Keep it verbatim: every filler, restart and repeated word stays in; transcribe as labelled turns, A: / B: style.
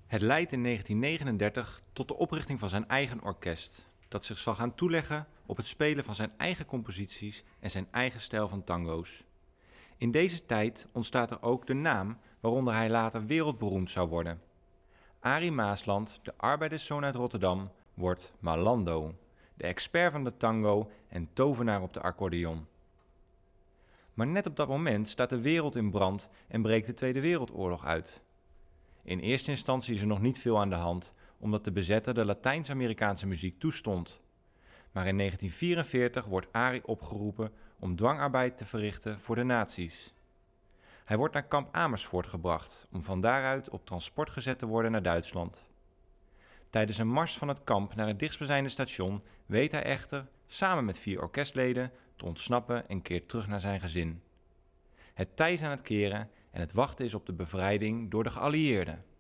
A: Het leidt in negentien negenendertig tot de oprichting van zijn eigen orkest, dat zich zal gaan toeleggen op het spelen van zijn eigen composities en zijn eigen stijl van tango's. In deze tijd ontstaat er ook de naam waaronder hij later wereldberoemd zou worden. Arie Maasland, de arbeiderszoon uit Rotterdam, wordt Malando, de expert van de tango en tovenaar op de accordeon. Maar net op dat moment staat de wereld in brand en breekt de Tweede Wereldoorlog uit. In eerste instantie is er nog niet veel aan de hand, omdat de bezetter de Latijns-Amerikaanse muziek toestond. Maar in negentien vierenveertig wordt Arie opgeroepen om dwangarbeid te verrichten voor de nazi's. Hij wordt naar kamp Amersfoort gebracht om van daaruit op transport gezet te worden naar Duitsland. Tijdens een mars van het kamp naar het dichtstbijzijnde station weet hij echter, samen met vier orkestleden, te ontsnappen en keert terug naar zijn gezin. Het tij is aan het keren en het wachten is op de bevrijding door de geallieerden.